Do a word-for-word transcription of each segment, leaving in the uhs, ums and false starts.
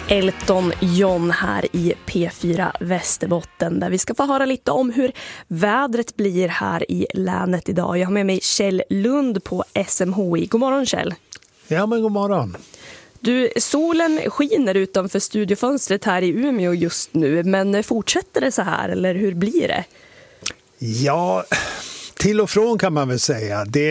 Elton John här i P fyra Västerbotten, där vi ska få höra lite om hur vädret blir här i länet idag. Jag har med mig Kjell Lund på S M H I. God morgon, Kjell. Ja, men god morgon. Du, solen skiner utanför studiofönstret här i Umeå just nu, men fortsätter det så här eller hur blir det? Ja, till och från kan man väl säga. Det,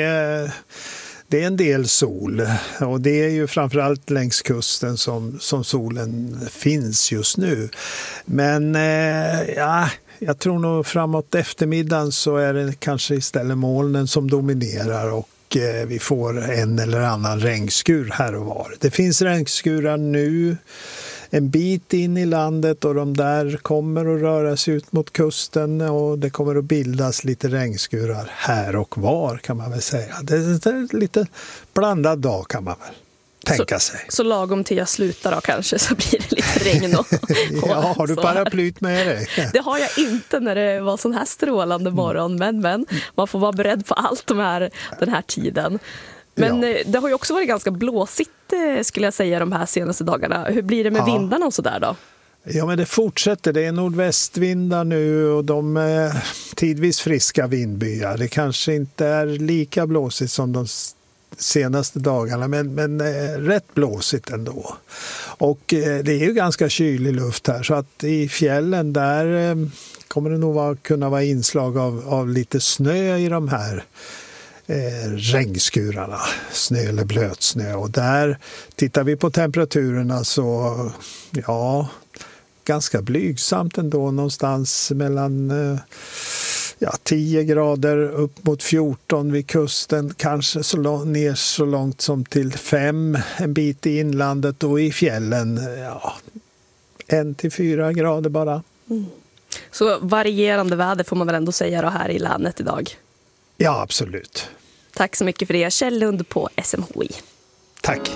det är en del sol och det är ju framförallt längs kusten som, som solen finns just nu. Men eh, ja, jag tror nog framåt eftermiddagen så är det kanske istället molnen som dominerar och vi får en eller annan regnskur här och var. Det finns regnskurar nu en bit in i landet och de där kommer att röra sig ut mot kusten och det kommer att bildas lite regnskurar här och var kan man väl säga. Det är en lite blandad dag kan man väl tänka sig. Så, så lagom till jag slutar då kanske så blir det lite regn och, och ja, har du paraplyt med dig? Det har jag inte när det var sån här strålande morgon, men, men man får vara beredd på allt de här, den här tiden. Men ja. Det har ju också varit ganska blåsigt skulle jag säga de här senaste dagarna. Hur blir det med ja. vindarna och så där då? Ja, men det fortsätter. Det är nordvästvindar nu och de är tidvis friska vindbyar. Det kanske inte är lika blåsigt som de senaste dagarna, men, men eh, rätt blåsigt ändå. Och eh, det är ju ganska kylig luft här så att i fjällen där eh, kommer det nog vara, kunna vara inslag av, av lite snö i de här eh, regnskurarna, snö eller blötsnö. Och där tittar vi på temperaturerna så ja, ganska blygsamt ändå, någonstans mellan eh, ja, tio grader upp mot fjorton vid kusten, kanske så långt, ner så långt som till fem en bit i inlandet och i fjällen ja, en till fyra grader bara. Mm. Så varierande väder får man väl ändå säga då här i länet idag? Ja, absolut. Tack så mycket för det. Kjell Lund på S M H I. Tack.